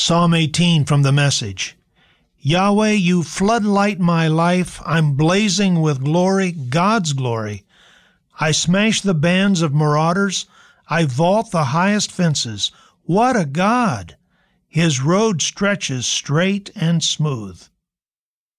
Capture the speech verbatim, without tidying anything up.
Psalm eighteen from the Message. Yahweh, you floodlight my life. I'm blazing with glory, God's glory. I smash the bands of marauders. I vault the highest fences. What a God! His road stretches straight and smooth.